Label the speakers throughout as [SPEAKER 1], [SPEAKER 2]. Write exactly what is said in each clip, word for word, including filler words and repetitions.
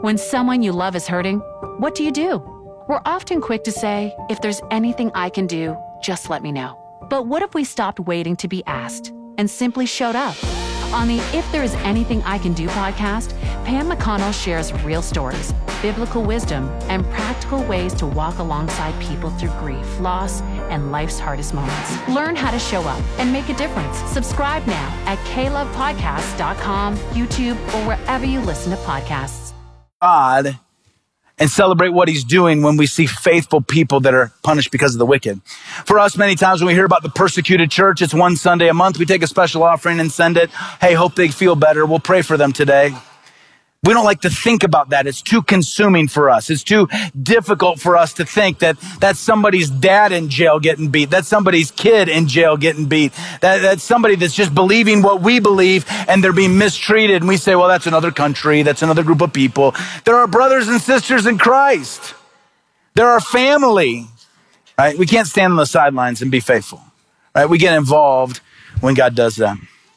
[SPEAKER 1] When someone you love is hurting, what do you do? We're often quick to say, if there's anything I can do, just let me know. But what if we stopped waiting to be asked and simply showed up? On the If There Is Anything I Can Do podcast, Pam McConnell shares real stories, biblical wisdom, and practical ways to walk alongside people through grief, loss, and life's hardest moments. Learn how to show up and make a difference. Subscribe now at k love podcast dot com, YouTube, or wherever you listen to podcasts.
[SPEAKER 2] God and celebrate what he's doing when we see faithful people that are punished because of the wicked. For us, many times when we hear about the persecuted church, it's one Sunday a month. We take a special offering and send it. Hey, hope they feel better. We'll pray for them today. We don't like to think about that. It's too consuming for us. It's too difficult for us to think that that's somebody's dad in jail getting beat. That's somebody's kid in jail getting beat. That, that's somebody that's just believing what we believe and they're being mistreated. And we say, well, that's another country. That's another group of people. There are brothers and sisters in Christ. They're our family, right? We can't stand on the sidelines and be faithful, right? We get involved when God does that.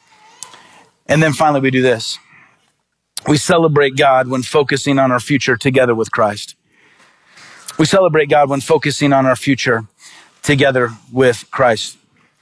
[SPEAKER 2] And then finally we do this. We celebrate God when focusing on our future together with Christ. We celebrate God when focusing on our future together with Christ.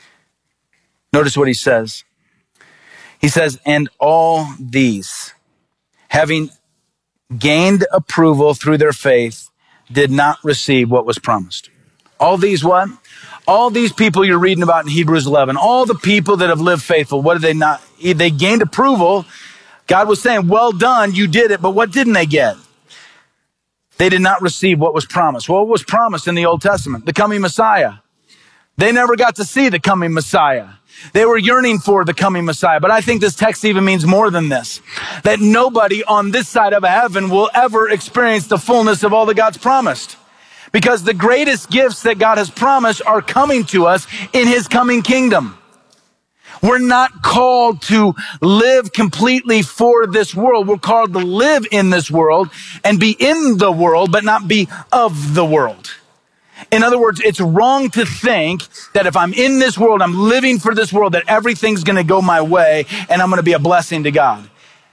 [SPEAKER 2] Notice what he says. He says, and all these, having gained approval through their faith, did not receive what was promised. All these what? All these people you're reading about in Hebrews eleven, all the people that have lived faithful, what did they not? They gained approval. God was saying, well done, you did it, but what didn't they get? They did not receive what was promised. Well, what was promised in the Old Testament? The coming Messiah. They never got to see the coming Messiah. They were yearning for the coming Messiah. But I think this text even means more than this. That nobody on this side of heaven will ever experience the fullness of all that God's promised. Because the greatest gifts that God has promised are coming to us in his coming kingdom. We're not called to live completely for this world. We're called to live in this world and be in the world, but not be of the world. In other words, it's wrong to think that if I'm in this world, I'm living for this world, that everything's going to go my way and I'm going to be a blessing to God.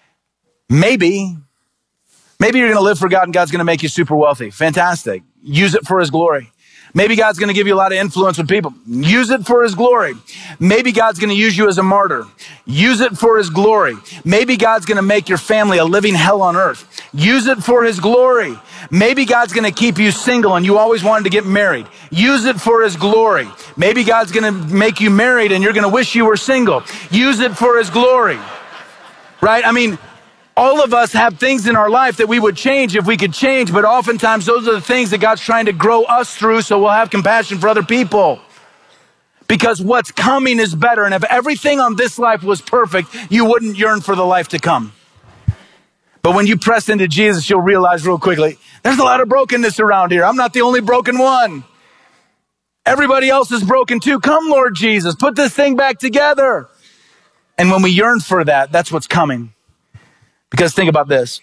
[SPEAKER 2] Maybe, maybe you're going to live for God and God's going to make you super wealthy. Fantastic. Use it for his glory. Maybe God's going to give you a lot of influence with people. Use it for his glory. Maybe God's going to use you as a martyr. Use it for his glory. Maybe God's going to make your family a living hell on earth. Use it for his glory. Maybe God's going to keep you single and you always wanted to get married. Use it for his glory. Maybe God's going to make you married and you're going to wish you were single. Use it for his glory. Right? I mean, all of us have things in our life that we would change if we could change, but oftentimes those are the things that God's trying to grow us through so we'll have compassion for other people. Because what's coming is better, and if everything on this life was perfect, you wouldn't yearn for the life to come. But when you press into Jesus, you'll realize real quickly, there's a lot of brokenness around here. I'm not the only broken one. Everybody else is broken too. Come, Lord Jesus, put this thing back together. And when we yearn for that, that's what's coming. Because think about this.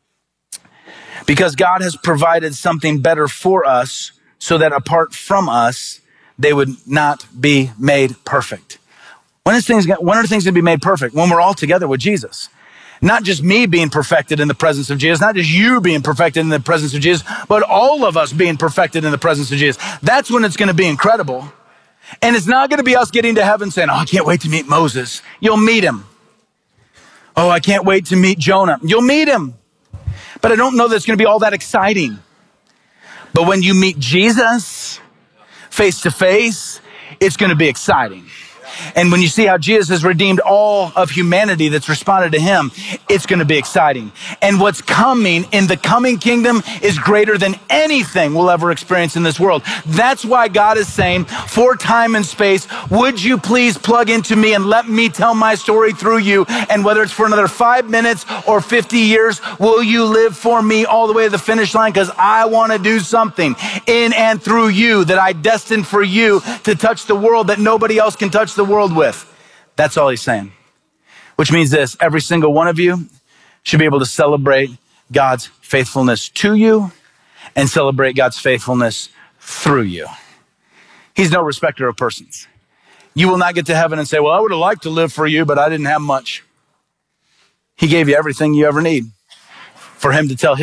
[SPEAKER 2] Because God has provided something better for us so that apart from us, they would not be made perfect. When, is things, when are things going to be made perfect? When we're all together with Jesus. Not just me being perfected in the presence of Jesus, not just you being perfected in the presence of Jesus, but all of us being perfected in the presence of Jesus. That's when it's going to be incredible. And it's not going to be us getting to heaven saying, oh, I can't wait to meet Moses. You'll meet him. Oh, I can't wait to meet Jonah. You'll meet him. But I don't know that it's going to be all that exciting. But when you meet Jesus face to face, it's going to be exciting. And when you see how Jesus has redeemed all of humanity that's responded to him, it's going to be exciting. And what's coming in the coming kingdom is greater than anything we'll ever experience in this world. That's why God is saying, for time and space, would you please plug into me and let me tell my story through you? And whether it's for another five minutes or fifty years, will you live for me all the way to the finish line? Because I want to do something in and through you that I destined for you to touch the world that nobody else can touch the world with. That's all he's saying. Which means this, every single one of you should be able to celebrate God's faithfulness to you and celebrate God's faithfulness through you. He's no respecter of persons. You will not get to heaven and say, well, I would have liked to live for you, but I didn't have much. He gave you everything you ever need for him to tell his